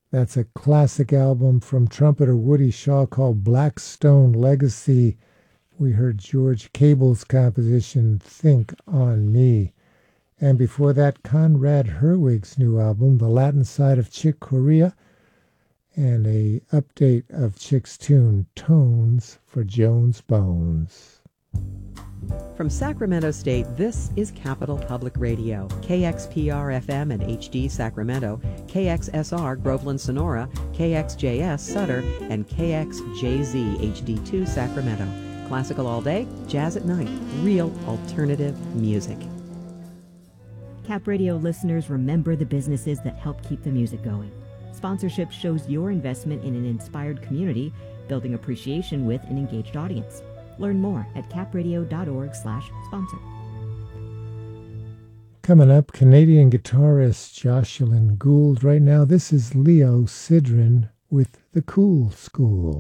That's a classic album from trumpeter Woody Shaw called Blackstone Legacy. We heard George Cable's composition, Think on Me. And before that, Conrad Herwig's new album, The Latin Side of Chick Corea, and a update of Chick's tune, Tones for Jones Bones. From Sacramento State, this is Capital Public Radio, KXPR-FM and HD Sacramento, KXSR Groveland Sonora, KXJS Sutter, and KXJZ HD2 Sacramento. Classical all day, jazz at night, real alternative music. Cap Radio listeners, remember the businesses that help keep the music going. Sponsorship shows your investment in an inspired community, building appreciation with an engaged audience. Learn more at capradio.org/sponsor. Coming up, Canadian guitarist Jocelyn Gould. Right now, this is Leo Sidran with The Cool School.